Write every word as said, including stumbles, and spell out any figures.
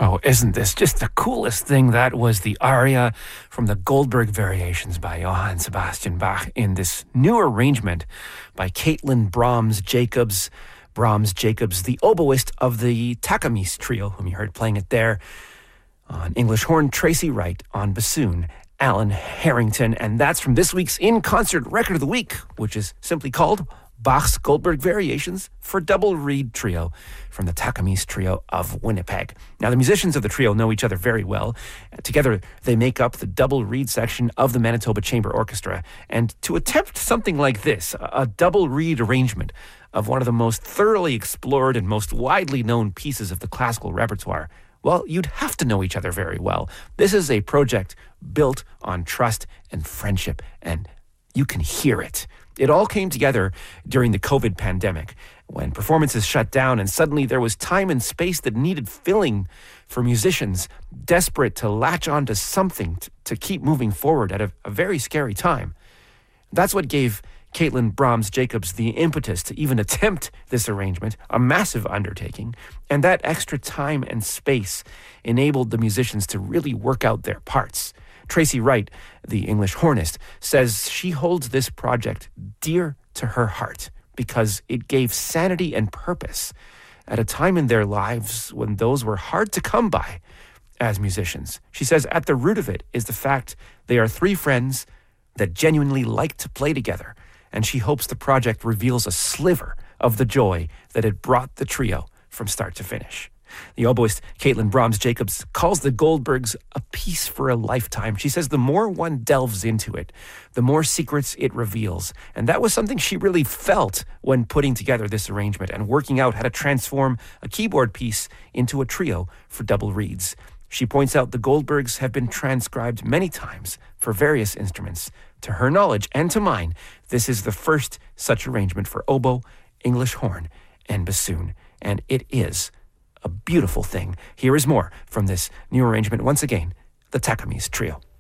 Oh, isn't this just the coolest thing? That was the aria from the Goldberg Variations by Johann Sebastian Bach in this new arrangement by Caitlin Brahms Jacobs. Brahms Jacobs, the oboist of the Takamis Trio, whom you heard playing it there. On English horn, Tracy Wright. On bassoon, Alan Harrington. And that's from this week's In-Concert Record of the Week, which is simply called Bach's Goldberg Variations for Double Reed Trio from the Takamis Trio of Winnipeg. Now, the musicians of the trio know each other very well. Together, they make up the double reed section of the Manitoba Chamber Orchestra. And to attempt something like this, a double reed arrangement of one of the most thoroughly explored and most widely known pieces of the classical repertoire, well, you'd have to know each other very well. This is a project built on trust and friendship, and you can hear it. It all came together during the COVID pandemic when performances shut down and suddenly there was time and space that needed filling for musicians desperate to latch on to something to, to keep moving forward at a, a very scary time. That's what gave Caitlin Brahms Jacobs the impetus to even attempt this arrangement, a massive undertaking, and that extra time and space enabled the musicians to really work out their parts. Tracy Wright, the English hornist, says she holds this project dear to her heart because it gave sanity and purpose at a time in their lives when those were hard to come by as musicians. She says at the root of it is the fact they are three friends that genuinely like to play together, and she hopes the project reveals a sliver of the joy that it brought the trio from start to finish. The oboist Caitlin Brahms Jacobs calls the Goldbergs a piece for a lifetime. She says the more one delves into it, the more secrets it reveals. And that was something she really felt when putting together this arrangement and working out how to transform a keyboard piece into a trio for double reeds. She points out the Goldbergs have been transcribed many times for various instruments. To her knowledge and to mine, this is the first such arrangement for oboe, English horn, and bassoon. And it is a beautiful thing. Here is more from this new arrangement. Once again, the Takamis Trio.